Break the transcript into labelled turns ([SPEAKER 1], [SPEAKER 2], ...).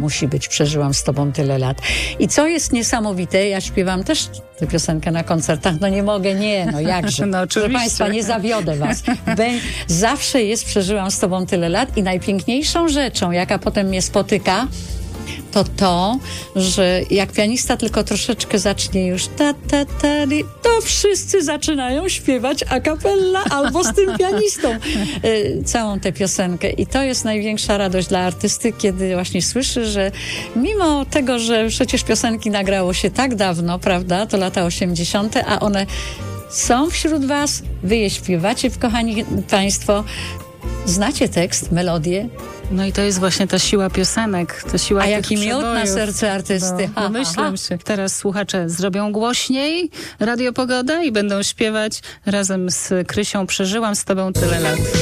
[SPEAKER 1] musi być Przeżyłam z tobą tyle lat. I co jest niesamowite, ja śpiewam też tę piosenkę na koncertach, no nie mogę, no jakże.
[SPEAKER 2] No
[SPEAKER 1] Proszę
[SPEAKER 2] oczywiście.
[SPEAKER 1] Państwa, nie zawiodę was. Zawsze jest Przeżyłam z tobą tyle lat i najpiękniejszą rzeczą, jaka potem mnie spotyka, to, że jak pianista tylko troszeczkę zacznie już to wszyscy zaczynają śpiewać a cappella albo z tym pianistą całą tę piosenkę. I to jest największa radość dla artysty, kiedy właśnie słyszy, że mimo tego, że przecież piosenki nagrało się tak dawno, prawda, to lata 80., a one są wśród was, wy je śpiewacie, kochani Państwo, znacie tekst, melodię.
[SPEAKER 2] No i to jest właśnie ta siła piosenek, ta siła tych
[SPEAKER 1] jaki miód na
[SPEAKER 2] przebojów.
[SPEAKER 1] serce artysty.
[SPEAKER 2] Domyślam się. Teraz słuchacze zrobią głośniej Radio Pogoda i będą śpiewać razem z Krysią Przeżyłam z tobą tyle lat.